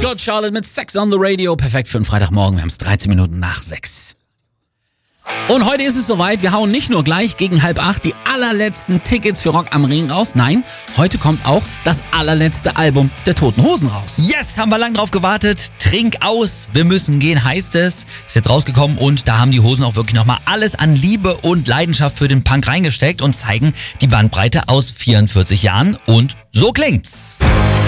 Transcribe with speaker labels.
Speaker 1: George Charlotte mit Sex on the Radio. Perfekt für einen Freitagmorgen. Wir haben es 13 Minuten nach 6. Und heute ist es soweit. Wir hauen nicht nur gleich gegen 7:30 die allerletzten Tickets für Rock am Ring raus. Nein, heute kommt auch das allerletzte Album der Toten Hosen raus.
Speaker 2: Yes, haben wir lang drauf gewartet. Trink aus, wir müssen gehen, heißt es. Ist jetzt rausgekommen und da haben die Hosen auch wirklich nochmal alles an Liebe und Leidenschaft für den Punk reingesteckt und zeigen die Bandbreite aus 44 Jahren und so klingt's.